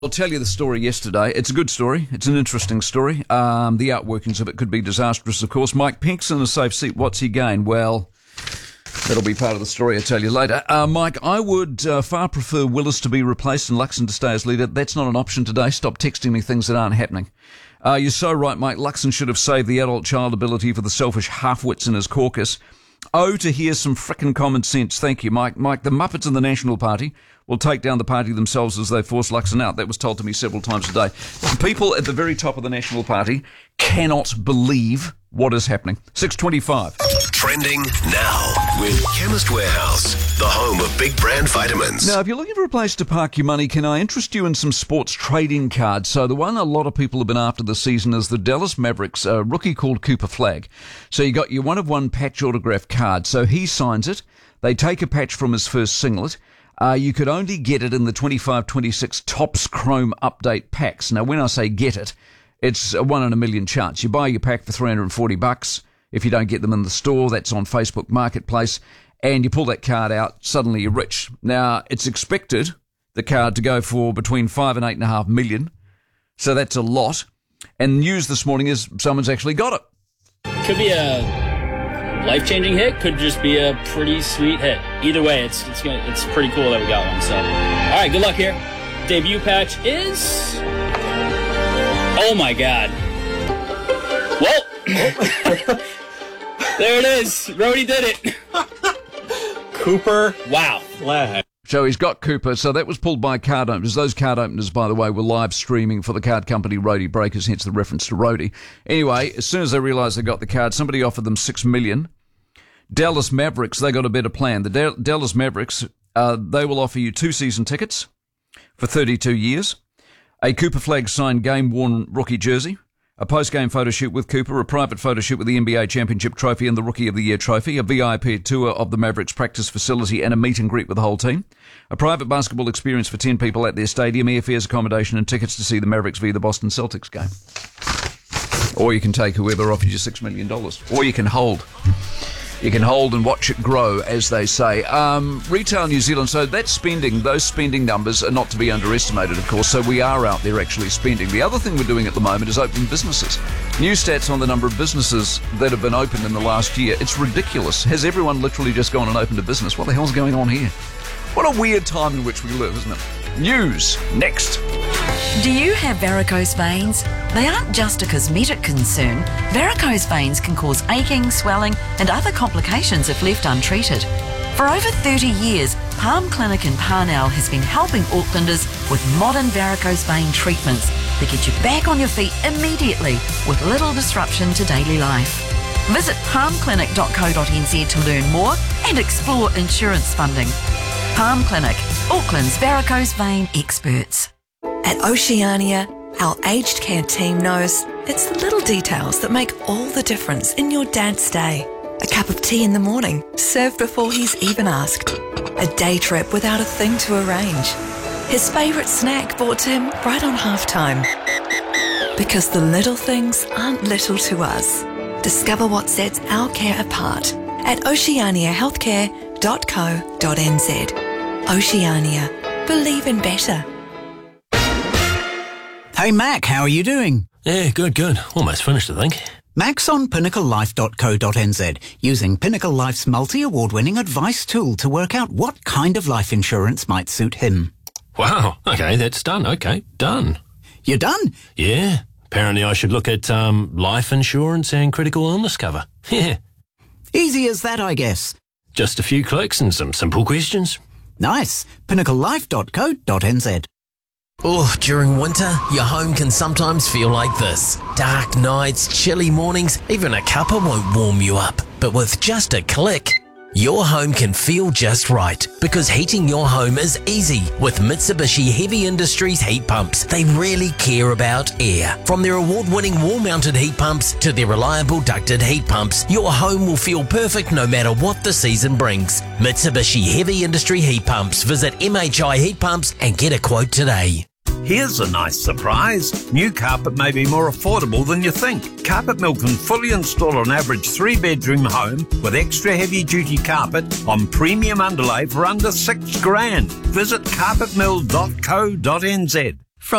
I'll tell you the story yesterday. It's a good story. It's an interesting story. The outworkings of it could be disastrous, of course. Mike Pinks in a safe seat. What's he gained? Well, that'll be part of the story I'll tell you later. Mike, I would far prefer Willis to be replaced and Luxon to stay as leader. That's not an option today. Stop texting me things that aren't happening. You're so right, Mike. Luxon should have saved the adult-child ability for the selfish half-wits in his caucus. Oh, to hear some frickin' common sense. Thank you, Mike. Mike, the Muppets in the National Party will take down the party themselves as they force Luxon out. That was told to me several times a day. The people at the very top of the National Party cannot believe what is happening. 6:25. Trending now with Chemist Warehouse, the home of big brand vitamins. Now, if you're looking for a place to park your money, can I interest you in some sports trading cards? So the one a lot of people have been after this season is the Dallas Mavericks, a rookie called Cooper Flagg. So you got your one-of-one patch autograph card. So he signs it. They take a patch from his first singlet. You could only get it in the 25-26 Topps Chrome Update packs. Now, when I say get it, it's a 1 in a million chance. You buy your pack for $340. If you don't get them in the store, that's on Facebook Marketplace. And you pull that card out, suddenly you're rich. Now, it's expected, the card, to go for between 5 and 8.5 million. So that's a lot. And news this morning is someone's actually got it. Could be a life-changing hit, could just be a pretty sweet hit. Either way, it's pretty cool that we got one. So, all right, good luck here. Debut patch is... Oh, my God. Whoa. There it is. Rody did it. Cooper. Wow. Flag. So he's got Cooper. So that was pulled by card openers. Those card openers, by the way, were live streaming for the card company Rody Breakers, hence the reference to Rody. Anyway, as soon as they realised they got the card, somebody offered them $6 million. Dallas Mavericks, they got a better plan. The Dallas Mavericks, they will offer you 2 season tickets for 32 years, a Cooper Flagg signed game-worn rookie jersey, a post-game photo shoot with Cooper, a private photo shoot with the NBA Championship trophy and the Rookie of the Year trophy, a VIP tour of the Mavericks practice facility and a meet and greet with the whole team, a private basketball experience for 10 people at their stadium, airfares, accommodation and tickets to see the Mavericks via the Boston Celtics game. Or you can take whoever offers you $6 million. Or you can hold. You can hold and watch it grow, as they say. Retail New Zealand, so that's spending. Those spending numbers are not to be underestimated, of course, so we are out there actually spending. The other thing we're doing at the moment is opening businesses. New stats on the number of businesses that have been opened in the last year. It's ridiculous. Has everyone literally just gone and opened a business? What the hell's going on here? What a weird time in which we live, isn't it? News, next. Do you have varicose veins? They aren't just a cosmetic concern. Varicose veins can cause aching, swelling and other complications if left untreated. For over 30 years, Palm Clinic in Parnell has been helping Aucklanders with modern varicose vein treatments that get you back on your feet immediately with little disruption to daily life. Visit palmclinic.co.nz to learn more and explore insurance funding. Palm Clinic, Auckland's varicose vein experts. At Oceania, our aged care team knows it's the little details that make all the difference in your dad's day. A cup of tea in the morning, served before he's even asked. A day trip without a thing to arrange. His favourite snack brought to him right on halftime. Because the little things aren't little to us. Discover what sets our care apart at oceaniahealthcare.co.nz. Oceania. Believe in better. Hey Mac, how are you doing? Yeah, good. Almost finished, I think. Mac's on pinnaclelife.co.nz, using Pinnacle Life's multi-award-winning advice tool to work out what kind of life insurance might suit him. Wow, okay, that's done. Okay, done. You're done? Yeah, apparently I should look at life insurance and critical illness cover. Yeah. Easy as that, I guess. Just a few clicks and some simple questions. Nice. pinnaclelife.co.nz. Oh, during winter, your home can sometimes feel like this. Dark nights, chilly mornings, even a cuppa won't warm you up. But with just a click, your home can feel just right. Because heating your home is easy with Mitsubishi Heavy Industries heat pumps. They really care about air. From their award-winning wall-mounted heat pumps to their reliable ducted heat pumps, your home will feel perfect no matter what the season brings. Mitsubishi Heavy Industry Heat Pumps. Visit MHI Heat Pumps and get a quote today. Here's a nice surprise. New carpet may be more affordable than you think. Carpet Mill can fully install an average 3-bedroom home with extra heavy-duty carpet on premium underlay for under $6,000. Visit carpetmill.co.nz.